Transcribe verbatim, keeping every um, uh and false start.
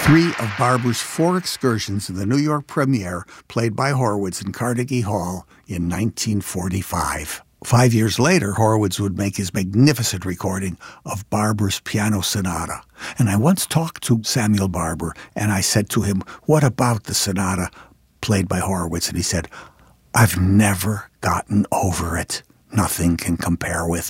Three of Barber's four excursions in the New York premiere played by Horowitz in Carnegie Hall in nineteen forty-five. Five years later, Horowitz would make his magnificent recording of Barber's Piano Sonata. And I once talked to Samuel Barber, and I said to him, "What about the sonata played by Horowitz?" And he said, "I've never gotten over it. Nothing can compare with